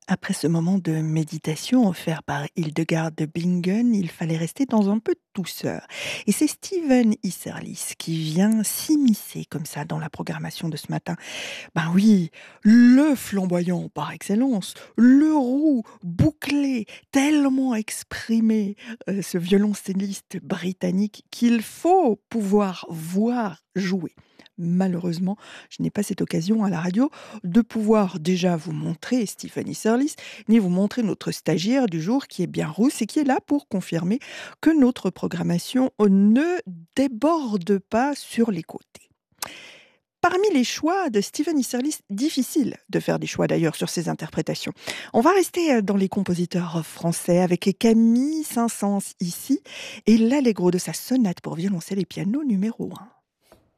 Après ce moment de méditation offert par Hildegard de Bingen, il fallait rester dans un peu de douceur. Et c'est Steven Isserlis qui vient s'immiscer comme ça dans la programmation de ce matin. Ben oui, le flamboyant par excellence, le roux, bouclé, tellement exprimé, ce violoncelliste britannique qu'il faut pouvoir voir jouer. Malheureusement, je n'ai pas cette occasion à la radio de pouvoir déjà vous montrer Stéphanie Serlis, ni vous montrer notre stagiaire du jour qui est bien rousse et qui est là pour confirmer que notre programmation ne déborde pas sur les côtés. Parmi les choix de Stephen Isserlis, difficile de faire des choix d'ailleurs sur ses interprétations. On va rester dans les compositeurs français avec Camille Saint-Saëns ici et l'allegro de sa sonate pour violoncelle et piano numéro 1.